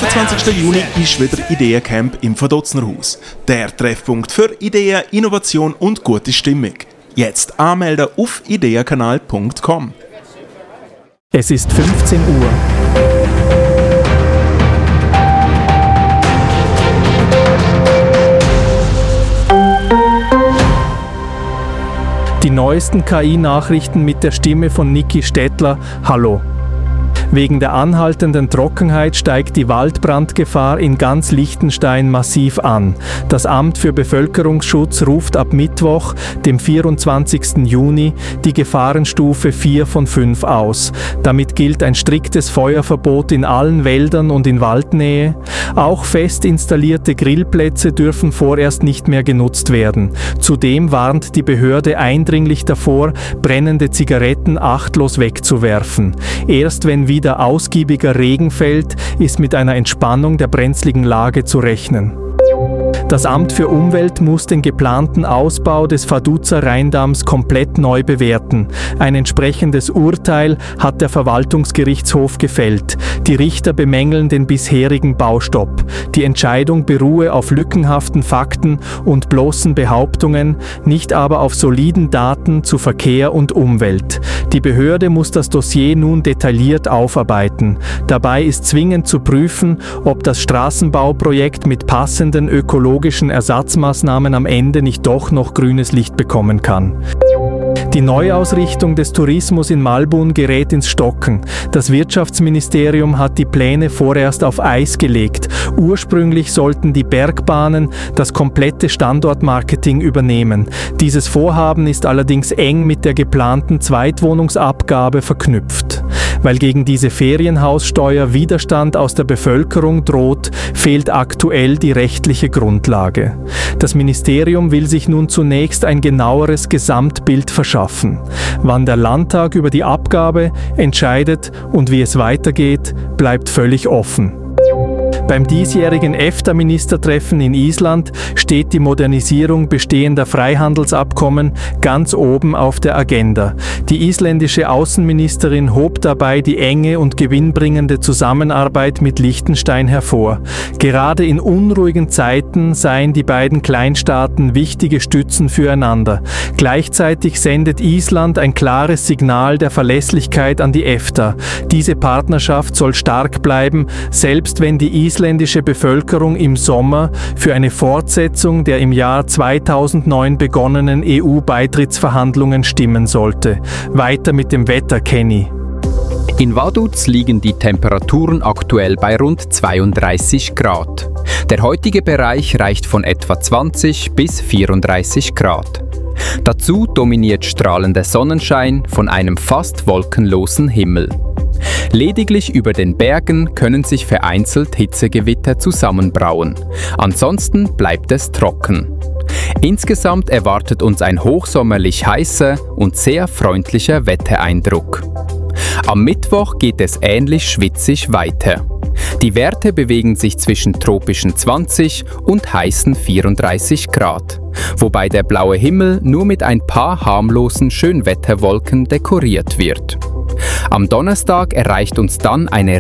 25. Juni ist wieder Ideencamp im Verdotznerhaus. Der Treffpunkt für Ideen, Innovation und gute Stimmung. Jetzt anmelden auf ideenkanal.com. Es ist 15 Uhr. Die neuesten KI-Nachrichten mit der Stimme von Niki Stettler. Hallo. Wegen der anhaltenden Trockenheit steigt die Waldbrandgefahr in ganz Liechtenstein massiv an. Das Amt für Bevölkerungsschutz ruft ab Mittwoch, dem 24. Juni, die Gefahrenstufe 4 von 5 aus. Damit gilt ein striktes Feuerverbot in allen Wäldern und in Waldnähe. Auch fest installierte Grillplätze dürfen vorerst nicht mehr genutzt werden. Zudem warnt die Behörde eindringlich davor, brennende Zigaretten achtlos wegzuwerfen. Erst wenn wieder ausgiebiger Regen fällt, ist mit einer Entspannung der brenzligen Lage zu rechnen. Das Amt für Umwelt muss den geplanten Ausbau des Vaduzer Rheindamms komplett neu bewerten. Ein entsprechendes Urteil hat der Verwaltungsgerichtshof gefällt. Die Richter bemängeln den bisherigen Baustopp. Die Entscheidung beruhe auf lückenhaften Fakten und bloßen Behauptungen, nicht aber auf soliden Daten zu Verkehr und Umwelt. Die Behörde muss das Dossier nun detailliert aufarbeiten. Dabei ist zwingend zu prüfen, ob das Straßenbauprojekt mit passenden ökologischen Ersatzmaßnahmen am Ende nicht doch noch grünes Licht bekommen kann. Die Neuausrichtung des Tourismus in Malbun gerät ins Stocken. Das Wirtschaftsministerium hat die Pläne vorerst auf Eis gelegt. Ursprünglich sollten die Bergbahnen das komplette Standortmarketing übernehmen. Dieses Vorhaben ist allerdings eng mit der geplanten Zweitwohnungsabgabe verknüpft. Weil gegen diese Ferienhaussteuer Widerstand aus der Bevölkerung droht, fehlt aktuell die rechtliche Grundlage. Das Ministerium will sich nun zunächst ein genaueres Gesamtbild verschaffen. Wann der Landtag über die Abgabe entscheidet und wie es weitergeht, bleibt völlig offen. Beim diesjährigen EFTA-Ministertreffen in Island steht die Modernisierung bestehender Freihandelsabkommen ganz oben auf der Agenda. Die isländische Außenministerin hob dabei die enge und gewinnbringende Zusammenarbeit mit Liechtenstein hervor. Gerade in unruhigen Zeiten seien die beiden Kleinstaaten wichtige Stützen füreinander. Gleichzeitig sendet Island ein klares Signal der Verlässlichkeit an die EFTA. Diese Partnerschaft soll stark bleiben, selbst wenn die isländische Bevölkerung im Sommer für eine Fortsetzung der im Jahr 2009 begonnenen EU-Beitrittsverhandlungen stimmen sollte. Weiter mit dem Wetter, Kenny. In Vaduz liegen die Temperaturen aktuell bei rund 32 Grad. Der heutige Bereich reicht von etwa 20 bis 34 Grad. Dazu dominiert strahlender Sonnenschein von einem fast wolkenlosen Himmel. Lediglich über den Bergen können sich vereinzelt Hitzegewitter zusammenbrauen. Ansonsten bleibt es trocken. Insgesamt erwartet uns ein hochsommerlich heißer und sehr freundlicher Wettereindruck. Am Mittwoch geht es ähnlich schwitzig weiter. Die Werte bewegen sich zwischen tropischen 20 und heißen 34 Grad, wobei der blaue Himmel nur mit ein paar harmlosen Schönwetterwolken dekoriert wird. Am Donnerstag erreicht uns dann eine